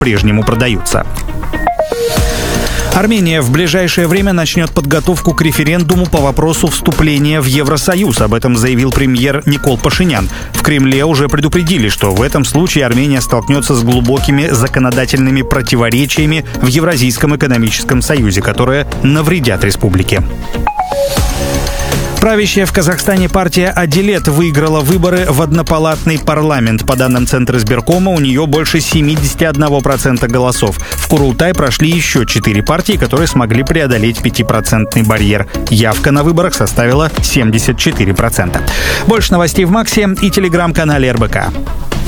по-прежнему продаются. Армения в ближайшее время начнет подготовку к референдуму по вопросу вступления в Евросоюз. Об этом заявил премьер Никол Пашинян. В Кремле уже предупредили, что в этом случае Армения столкнется с глубокими законодательными противоречиями в Евразийском экономическом союзе, которые навредят республике. Правящая в Казахстане партия «Адилет» выиграла выборы в однопалатный парламент. По данным Центра избиркома, у нее больше 71% голосов. В Курултай прошли еще 4 партии, которые смогли преодолеть 5% барьер. Явка на выборах составила 74%. Больше новостей в Максе и телеграм-канале РБК.